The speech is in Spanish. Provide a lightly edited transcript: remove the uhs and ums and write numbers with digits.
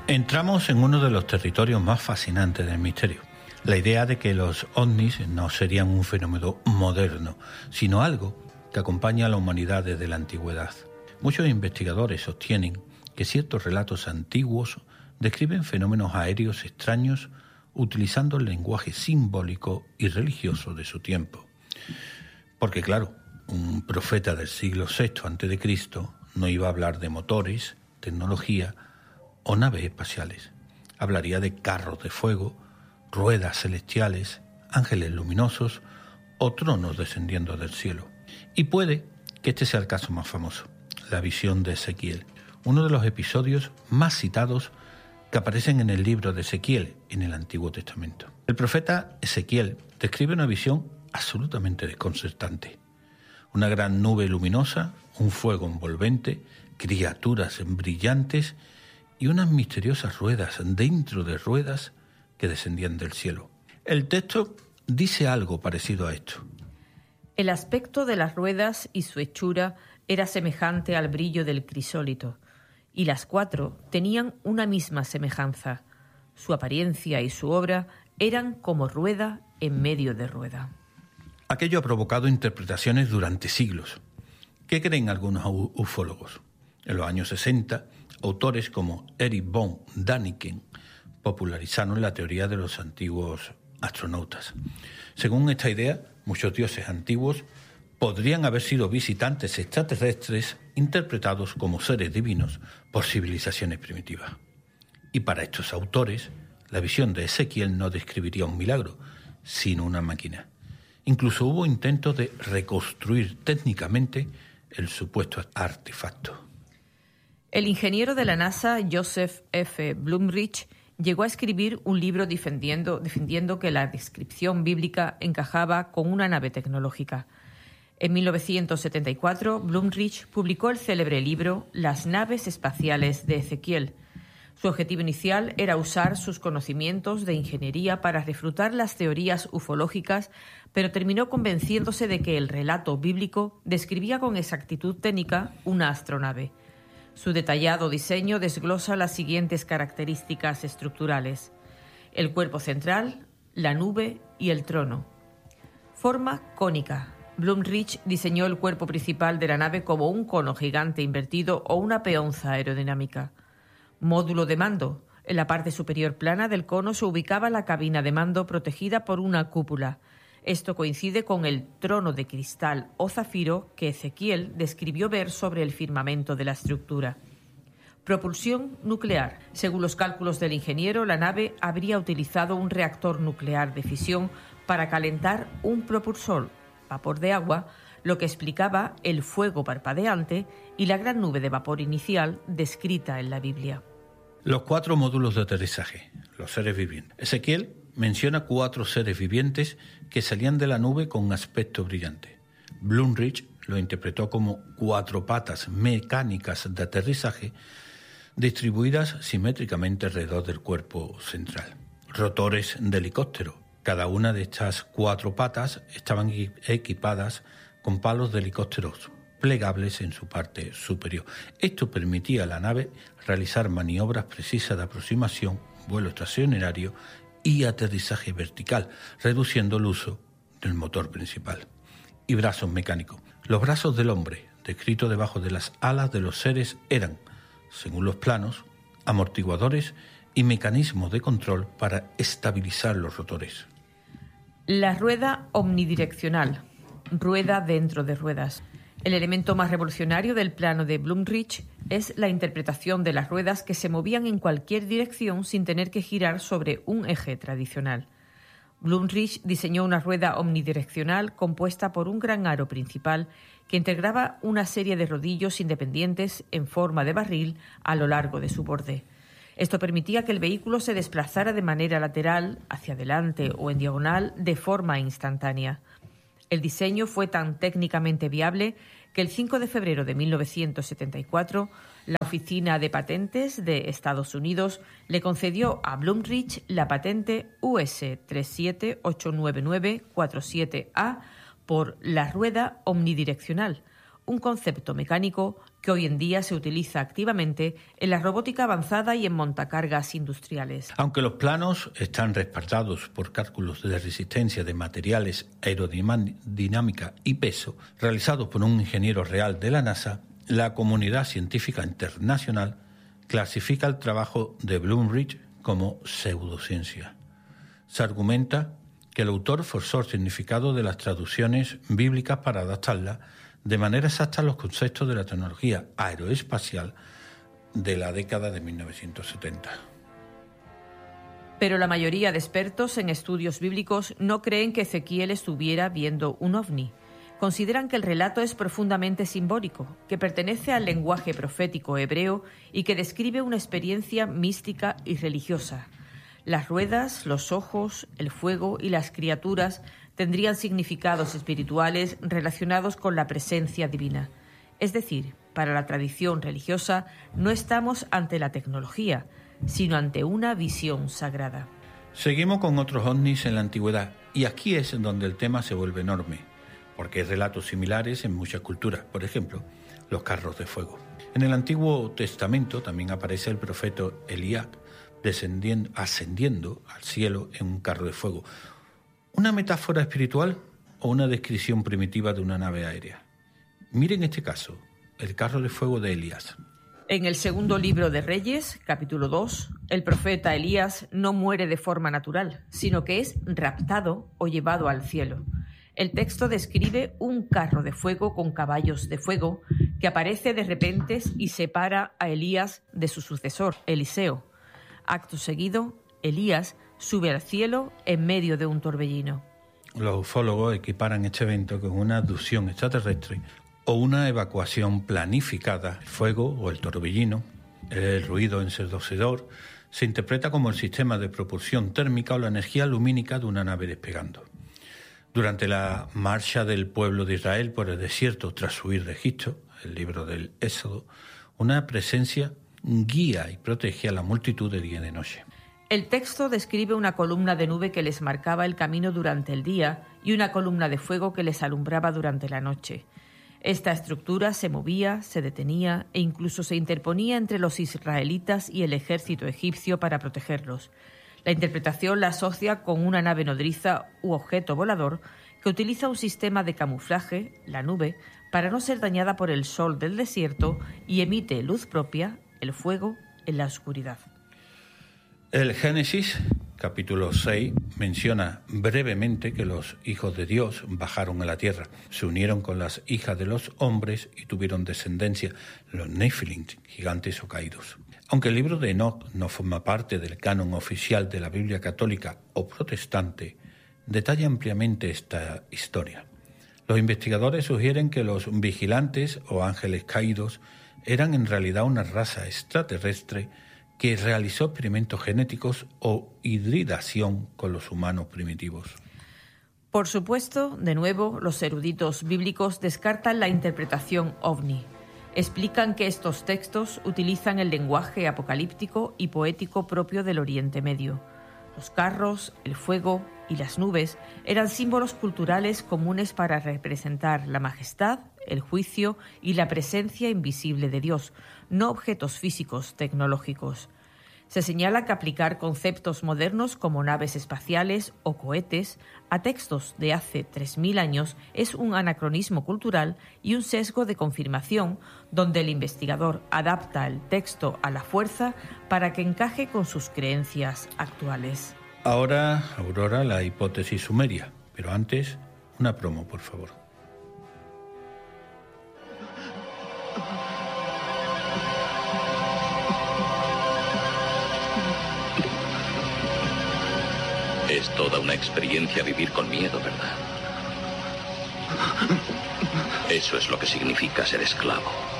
Entramos en uno de los territorios más fascinantes del misterio. La idea de que los ovnis no serían un fenómeno moderno, sino algo que acompaña a la humanidad desde la antigüedad. Muchos investigadores sostienen que ciertos relatos antiguos describen fenómenos aéreos extraños utilizando el lenguaje simbólico y religioso de su tiempo. Porque claro, un profeta del siglo VI a.C. no iba a hablar de motores, tecnología o naves espaciales. Hablaría de carros de fuego, ruedas celestiales, ángeles luminosos o tronos descendiendo del cielo. Y puede que este sea el caso más famoso, la visión de Ezequiel, uno de los episodios más citados que aparecen en el libro de Ezequiel en el Antiguo Testamento. El profeta Ezequiel describe una visión absolutamente desconcertante. Una gran nube luminosa, un fuego envolvente, criaturas brillantes y unas misteriosas ruedas dentro de ruedas que descendían del cielo. El texto dice algo parecido a esto. El aspecto de las ruedas y su hechura era semejante al brillo del crisólito, y las cuatro tenían una misma semejanza. Su apariencia y su obra eran como rueda en medio de rueda. Aquello ha provocado interpretaciones durante siglos. ¿Qué creen algunos ufólogos? En los años 60, autores como Erich von Däniken popularizaron la teoría de los antiguos astronautas. Según esta idea, muchos dioses antiguos podrían haber sido visitantes extraterrestres interpretados como seres divinos por civilizaciones primitivas. Y para estos autores, la visión de Ezequiel no describiría un milagro, sino una máquina. Incluso hubo intentos de reconstruir técnicamente el supuesto artefacto. El ingeniero de la NASA, Joseph F. Blumrich, llegó a escribir un libro defendiendo que la descripción bíblica encajaba con una nave tecnológica. En 1974, Blumrich publicó el célebre libro Las naves espaciales de Ezequiel. Su objetivo inicial era usar sus conocimientos de ingeniería para refutar las teorías ufológicas, pero terminó convenciéndose de que el relato bíblico describía con exactitud técnica una astronave. Su detallado diseño desglosa las siguientes características estructurales: el cuerpo central, la nube y el trono. Forma cónica. Blumrich diseñó el cuerpo principal de la nave como un cono gigante invertido o una peonza aerodinámica. Módulo de mando. En la parte superior plana del cono se ubicaba la cabina de mando protegida por una cúpula. Esto coincide con el trono de cristal o zafiro que Ezequiel describió ver sobre el firmamento de la estructura. Propulsión nuclear. Según los cálculos del ingeniero, la nave habría utilizado un reactor nuclear de fisión para calentar un propulsor, vapor de agua, lo que explicaba el fuego parpadeante y la gran nube de vapor inicial descrita en la Biblia. Los 4 módulos de aterrizaje, los seres vivientes. Ezequiel menciona 4 seres vivientes que salían de la nube con un aspecto brillante. Blumrich lo interpretó como 4 patas mecánicas de aterrizaje distribuidas simétricamente alrededor del cuerpo central. Rotores de helicóptero. Cada una de estas 4 patas estaban equipadas con palos de helicópteros plegables en su parte superior. Esto permitía a la nave realizar maniobras precisas de aproximación, vuelo estacionario y aterrizaje vertical, reduciendo el uso del motor principal. Y brazos mecánicos. Los brazos del hombre, descritos debajo de las alas de los seres, eran, según los planos, amortiguadores y mecanismos de control para estabilizar los rotores. La rueda omnidireccional, rueda dentro de ruedas. El elemento más revolucionario del plano de Blumrich es la interpretación de las ruedas que se movían en cualquier dirección sin tener que girar sobre un eje tradicional. Blumrich diseñó una rueda omnidireccional compuesta por un gran aro principal que integraba una serie de rodillos independientes en forma de barril a lo largo de su borde. Esto permitía que el vehículo se desplazara de manera lateral, hacia adelante o en diagonal, de forma instantánea. El diseño fue tan técnicamente viable que el 5 de febrero de 1974, la Oficina de Patentes de Estados Unidos le concedió a Blumrich la patente US 3789947A por la rueda omnidireccional, un concepto mecánico que hoy en día se utiliza activamente en la robótica avanzada y en montacargas industriales. Aunque los planos están respaldados por cálculos de resistencia de materiales, aerodinámica y peso, realizados por un ingeniero real de la NASA, la comunidad científica internacional clasifica el trabajo de Blumrich como pseudociencia. Se argumenta que el autor forzó el significado de las traducciones bíblicas para adaptarlas de manera exacta a los conceptos de la tecnología aeroespacial de la década de 1970. Pero la mayoría de expertos en estudios bíblicos no creen que Ezequiel estuviera viendo un ovni. Consideran que el relato es profundamente simbólico, que pertenece al lenguaje profético hebreo y que describe una experiencia mística y religiosa. Las ruedas, los ojos, el fuego y las criaturas tendrían significados espirituales relacionados con la presencia divina. Es decir, para la tradición religiosa no estamos ante la tecnología, sino ante una visión sagrada. Seguimos con otros ovnis en la antigüedad, y aquí es donde el tema se vuelve enorme, porque hay relatos similares en muchas culturas, por ejemplo, los carros de fuego. En el Antiguo Testamento también aparece el profeta Elías ascendiendo al cielo en un carro de fuego. ¿Una metáfora espiritual o una descripción primitiva de una nave aérea? Miren este caso, el carro de fuego de Elías. En el segundo libro de Reyes, capítulo 2, el profeta Elías no muere de forma natural, sino que es raptado o llevado al cielo. El texto describe un carro de fuego con caballos de fuego que aparece de repente y separa a Elías de su sucesor, Eliseo. Acto seguido, Elías sube al cielo en medio de un torbellino. Los ufólogos equiparan este evento con una abducción extraterrestre o una evacuación planificada. El fuego o el torbellino, el ruido ensordecedor, se interpreta como el sistema de propulsión térmica o la energía lumínica de una nave despegando. Durante la marcha del pueblo de Israel por el desierto tras huir de Egipto, el libro del Éxodo, una presencia guía y protege a la multitud de día y de noche. El texto describe una columna de nube que les marcaba el camino durante el día y una columna de fuego que les alumbraba durante la noche. Esta estructura se movía, se detenía e incluso se interponía entre los israelitas y el ejército egipcio para protegerlos. La interpretación la asocia con una nave nodriza u objeto volador que utiliza un sistema de camuflaje, la nube, para no ser dañada por el sol del desierto y emite luz propia, el fuego, en la oscuridad. El Génesis, capítulo 6, menciona brevemente que los hijos de Dios bajaron a la tierra, se unieron con las hijas de los hombres y tuvieron descendencia, los Nefilim, gigantes o caídos. Aunque el libro de Enoch no forma parte del canon oficial de la Biblia católica o protestante, detalla ampliamente esta historia. Los investigadores sugieren que los vigilantes o ángeles caídos eran en realidad una raza extraterrestre que realizó experimentos genéticos o hibridación con los humanos primitivos. Por supuesto, de nuevo, los eruditos bíblicos descartan la interpretación ovni. Explican que estos textos utilizan el lenguaje apocalíptico y poético propio del Oriente Medio. Los carros, el fuego y las nubes eran símbolos culturales comunes para representar la majestad, el juicio y la presencia invisible de Dios, no objetos físicos tecnológicos. Se señala que aplicar conceptos modernos como naves espaciales o cohetes a textos de hace 3.000 años es un anacronismo cultural y un sesgo de confirmación donde el investigador adapta el texto a la fuerza para que encaje con sus creencias actuales. Ahora, Aurora, la hipótesis sumeria, pero antes, una promo, por favor. Es toda una experiencia vivir con miedo, ¿verdad? Eso es lo que significa ser esclavo.